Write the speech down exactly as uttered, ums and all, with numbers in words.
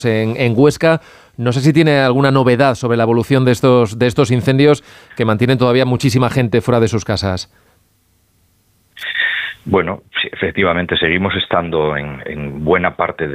En, en Huesca, no sé si tiene alguna novedad sobre la evolución de estos, de estos incendios que mantienen todavía muchísima gente fuera de sus casas. Bueno, sí, efectivamente, seguimos estando en, en buena parte de